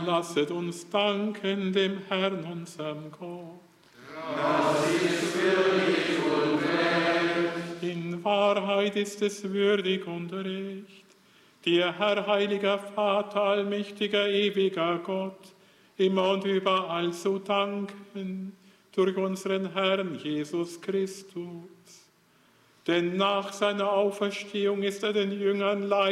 Lasset uns danken dem Herrn, unserem Gott. Das ist würdig und recht. In Wahrheit ist es würdig und recht, dir, Herr, heiliger Vater, allmächtiger, ewiger Gott, immer und überall zu danken, durch unseren Herrn Jesus Christus. Denn nach seiner Auferstehung ist er den Jüngern